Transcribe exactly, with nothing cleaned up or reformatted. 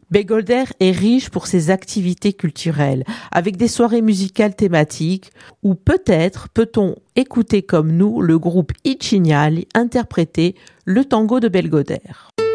Belgodère est riche pour ses activités culturelles, avec des soirées musicales thématiques, ou peut-être peut-on écouter comme nous le groupe I Cignali interpréter le tango de Belgodère.